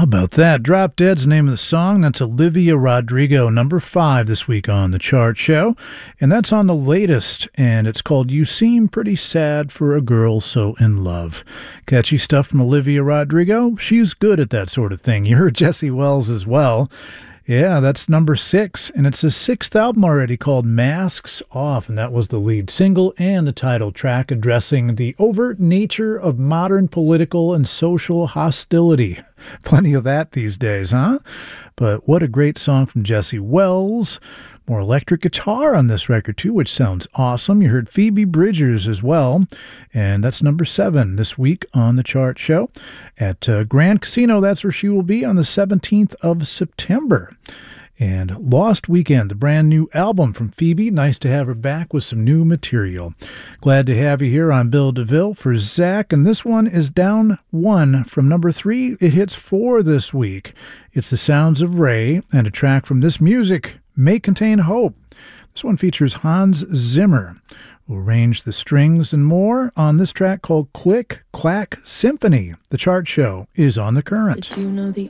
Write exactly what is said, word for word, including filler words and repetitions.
How about that? Drop Dead's the name of the song. That's Olivia Rodrigo, number five this week on the chart show. And that's on the latest, and it's called You Seem Pretty Sad for a Girl So in Love. Catchy stuff from Olivia Rodrigo. She's good at that sort of thing. You heard Jesse Wells as well. Yeah, that's number six, and it's his sixth album already called Masks Off, and that was the lead single and the title track addressing the overt nature of modern political and social hostility. Plenty of that these days, huh? But what a great song from Jesse Wells. More electric guitar on this record, too, which sounds awesome. You heard Phoebe Bridgers as well, and that's number seven this week on the chart show. At uh, Grand Casino, that's where she will be on the seventeenth of September. And Lost Weekend, the brand new album from Phoebe. Nice to have her back with some new material. Glad to have you here on Bill DeVille for Zach, and this one is down one from number three. It hits four this week. It's The Sounds of Ray, and a track from This Music May Contain Hope. This one features Hans Zimmer, who arranged the strings and more on this track called Click Clack Symphony. The chart show is on The Current. Did you know the